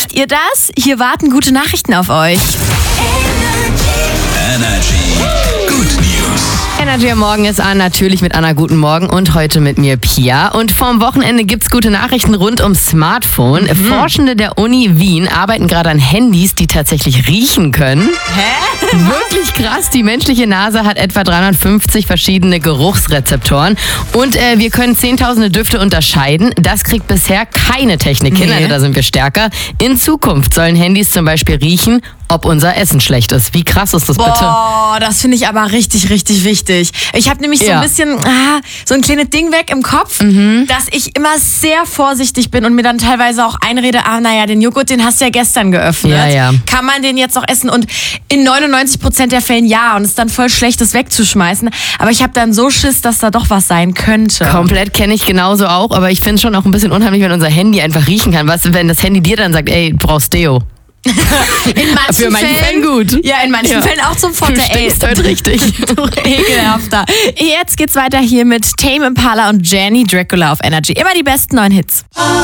Wisst ihr das? Hier warten gute Nachrichten auf euch. Energy Good News. Energy am Morgen ist an, natürlich mit Anna. Guten Morgen und heute mit mir Pia. Und vorm Wochenende gibt's gute Nachrichten rund ums Smartphone. Forschende der Uni Wien arbeiten gerade an Handys, die tatsächlich riechen können. Hä? Wirklich krass. Die menschliche Nase hat etwa 350 verschiedene Geruchsrezeptoren. Und wir können zehntausende Düfte unterscheiden. Das kriegt bisher keine Technik hin, also da sind wir stärker. In Zukunft sollen Handys zum Beispiel riechen, ob unser Essen schlecht ist. Wie krass ist das bitte? Boah, das finde ich aber richtig, richtig wichtig. Ich habe nämlich so ein bisschen so ein kleines Ding weg im Kopf, dass ich immer sehr vorsichtig bin und mir dann teilweise auch einrede, den Joghurt, den hast du ja gestern geöffnet. Ja. Kann man den jetzt noch essen? Und in 99% der Fällen ja. Und es ist dann voll schlecht, das wegzuschmeißen. Aber ich habe dann so Schiss, dass da doch was sein könnte. Komplett kenne ich genauso auch, aber ich finde es schon auch ein bisschen unheimlich, wenn unser Handy einfach riechen kann. Was, wenn das Handy dir dann sagt, ey, du brauchst Deo? In manchen Fällen gut. Ja, in manchen Fällen auch zum Vorteil. Du stinkst heute richtig. Du ekelhafter. Jetzt geht's weiter hier mit Tame Impala und Jenny Dracula auf Energy. Immer die besten neuen Hits.